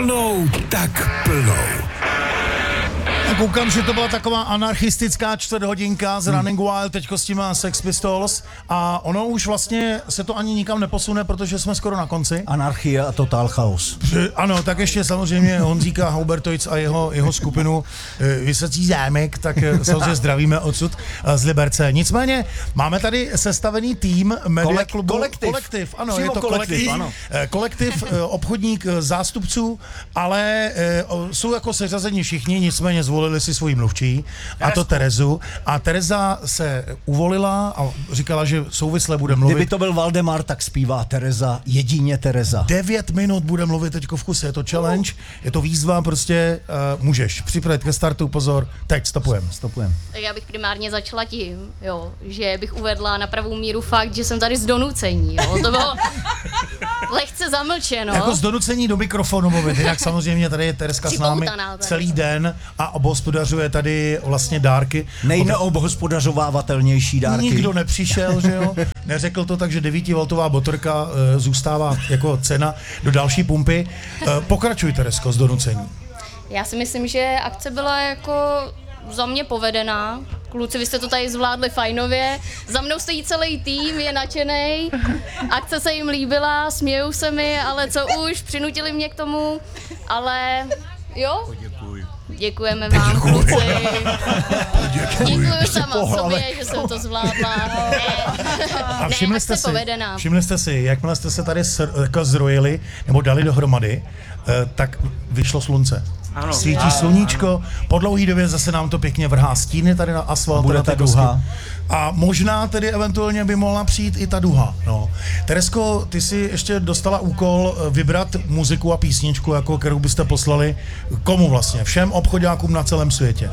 plnou, tak plnou. A koukám, že to byla taková anarchistická čtvrthodinka z Running Wild, teďko s těma Sex Pistols a ono už vlastně se to ani nikam neposune, protože jsme skoro na konci. Anarchie a totál chaos. Ano, tak ještě samozřejmě Honzíka Haubertojc a jeho skupinu Vysocí zámek, tak samozřejmě zdravíme odsud z Liberce. Nicméně máme tady sestavený tým Media Klubu. Kolektiv, ano, Přímo je to kolektiv. ano. Kolektiv, obchodník zástupců, ale jsou jako seřazení všichni, nicméně zvolili si svoji mluvčí, a to Terezu. A Tereza se uvolila a říkala, že souvisle bude mluvit. Kdyby to byl Valdemar, tak zpívá Tereza, jedině Tereza. 9 minut bude mluvit teďko v kuse, je to challenge, je to výzva, prostě můžeš připravit ke startu, pozor, teď stopujem. Tak já bych primárně začala tím, že bych uvedla na pravou míru fakt, že jsem tady z donucení, to bylo lehce zamlčeno. Jako z donucení do mikrofonu mluvit, jinak samozřejmě tady je Tereska s námi celý den a obhospodařuje tady vlastně dárky. Nejneobhospodařovávatelnější dárky. Nikdo nepřišel, že jo, neřekl to tak, že 9V baterka zůstává jako cena do další pumpy. Pokračuj, Teresko, z donucení. Já si myslím, že akce byla jako za mě povedená. Kluci, vy jste to tady zvládli fajnově. Za mnou stojí celý tým, je nadšenej. Akce se jim líbila, smějou se mi, ale co už, přinutili mě k tomu. Ale jo, děkujeme vám, kluci. Děkuju sama sobě, že jsem to zvládla. A všimli jste si, jakmile jste se tady jako zrojili, nebo dali dohromady, tak vyšlo slunce. Ano. Svítí sluníčko, po dlouhý době zase nám to pěkně vrhá stíny tady na asfalt. Bude ta duha. A možná tedy eventuálně by mohla přijít i ta duha. No. Teresko, ty si ještě dostala úkol vybrat muziku a písničku, jako kterou byste poslali komu vlastně? Všem obchodákům na celém světě.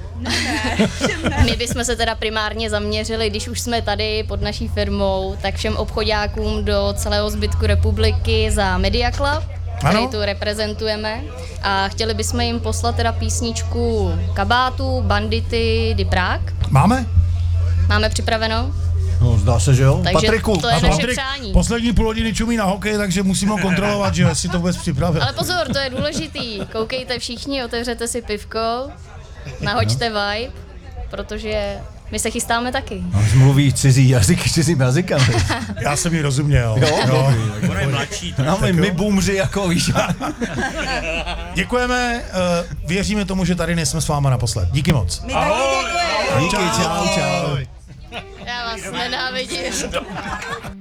My bychom se teda primárně zaměřili, když už jsme tady pod naší firmou, tak všem obchodákům do celého zbytku republiky za Media Club, který tu reprezentujeme. A chtěli bychom jim poslat teda písničku Kabátu, Bandity, Die Prague. Máme připraveno? No, zdá se, že jo. Takže Patriku, to je naše přání. Poslední půl hodiny čumí na hokej, takže musíme ho kontrolovat, že si to vůbec připravil. Ale pozor, to je důležitý. Koukejte všichni, otevřete si pivko, nahoďte vibe, protože my se chystáme taky. Mluví cizí jazyky cizím jazykem. Já jsem jí rozuměl. Jo. Ona je mladší. My boomři jako víš. Děkujeme, věříme tomu, že tady nejsme s váma naposled. Díky moc. Díky, čau. Já vás nenávidím.